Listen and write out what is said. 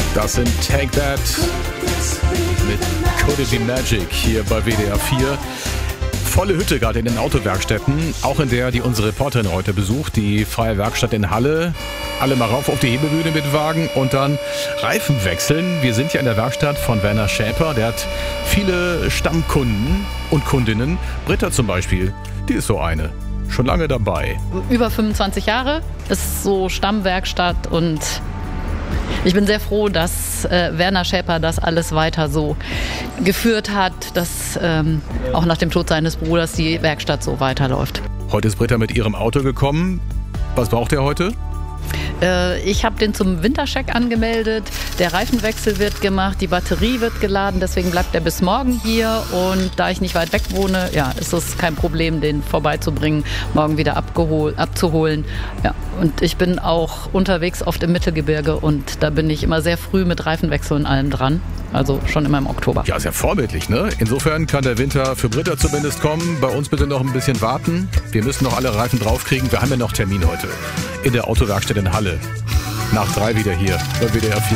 Das sind Take That mit Could It Be Magic hier bei WDR 4. Volle Hütte gerade in den Autowerkstätten, auch in der, die unsere Reporterin heute besucht, die freie Werkstatt in Halle. Alle mal rauf auf die Hebebühne mit Wagen und dann Reifen wechseln. Wir sind ja in der Werkstatt von Werner Schäper, der hat viele Stammkunden und Kundinnen. Britta zum Beispiel, die ist so eine, schon lange dabei. Über 25 Jahre ist so Stammwerkstatt und ich bin sehr froh, dass Werner Schäper das alles weiter so geführt hat, dass auch nach dem Tod seines Bruders die Werkstatt so weiterläuft. Heute ist Britta mit ihrem Auto gekommen. Was braucht er heute? Ich habe den zum Wintercheck angemeldet, der Reifenwechsel wird gemacht, die Batterie wird geladen, deswegen bleibt er bis morgen hier und da ich nicht weit weg wohne, ja, ist es kein Problem, den vorbeizubringen, morgen wieder abzuholen. Ja, und ich bin auch unterwegs oft im Mittelgebirge und da bin ich immer sehr früh mit Reifenwechsel und allem dran, also schon immer im Oktober. Ja, ist ja vorbildlich, ne? Insofern kann der Winter für Britta zumindest kommen, bei uns bitte noch ein bisschen warten, wir müssen noch alle Reifen draufkriegen, wir haben ja noch Termin heute in der Autowerkstatt in Halle. Nach 3 wieder hier bei WDR 4.